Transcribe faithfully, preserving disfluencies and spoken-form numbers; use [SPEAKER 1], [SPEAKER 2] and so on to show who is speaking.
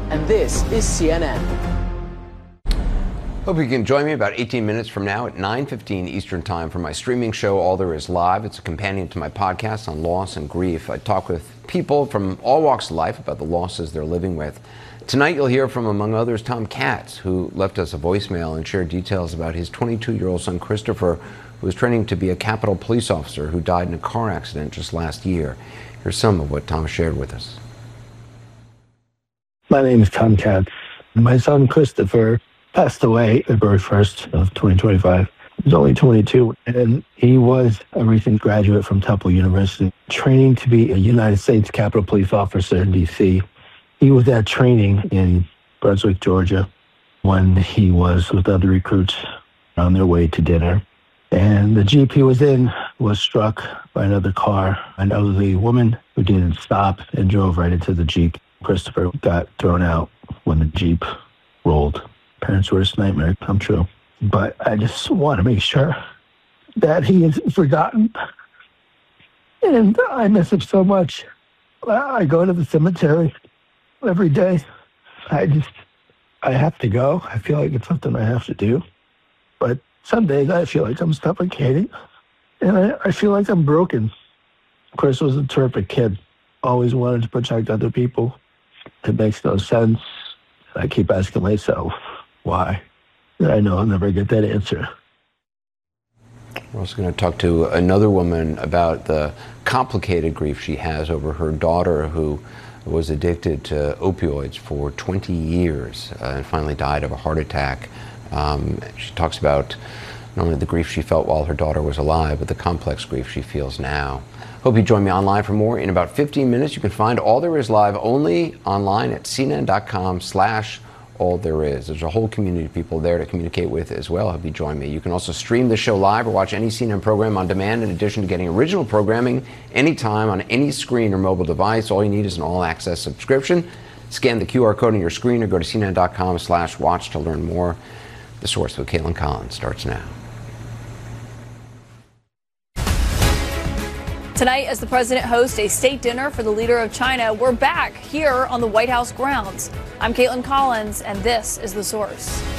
[SPEAKER 1] and this is C N N.
[SPEAKER 2] Hope you can join me about eighteen minutes from now at nine fifteen Eastern Time for my streaming show, All There Is Live. It's a companion to my podcast on loss and grief. I talk with people from all walks of life about the losses they're living with. Tonight you'll hear from, among others, Tom Katz, who left us a voicemail and shared details about his twenty-two-year-old son, Christopher, who was training to be a Capitol police officer who died in a car accident just last year. Here's some of what Tom shared with us.
[SPEAKER 3] My name is Tom Katz. My son, Christopher, passed away February first of twenty twenty-five. He was only twenty-two, and he was a recent graduate from Temple University, training to be a United States Capitol Police officer in D C. He was at training in Brunswick, Georgia, when he was with other recruits on their way to dinner. And the Jeep he was in was struck by another car, an elderly woman who didn't stop and drove right into the Jeep. Christopher got thrown out when the Jeep rolled. Parents' worst nightmare come true. But I just want to make sure that he isn't forgotten. And I miss him so much. I go to the cemetery every day. I just, I have to go. I feel like it's something I have to do. But some days I feel like I'm suffocating. And I, I feel like I'm broken. Chris was a terrific kid. Always wanted to protect other people. It makes no sense. I keep asking myself, why? And I know I'll never get that answer.
[SPEAKER 2] We're also going to talk to another woman about the complicated grief she has over her daughter who was addicted to opioids for twenty years uh, and finally died of a heart attack. Um, she talks about not only the grief she felt while her daughter was alive, but the complex grief she feels now. Hope you join me online for more. In about fifteen minutes, you can find All There Is Live only online at C N N dot com slash all there is. There's a whole community of people there to communicate with as well. Hope you join me. You can also stream the show live or watch any C N N program on demand, in addition to getting original programming anytime on any screen or mobile device. All you need is an all-access subscription. Scan the Q R code on your screen or go to C N N dot com slash watch to learn more. The Source with Caitlin Collins starts now.
[SPEAKER 4] Tonight, as the president hosts a state dinner for the leader of China, we're back here on the White House grounds. I'm Caitlin Collins, and this is The Source.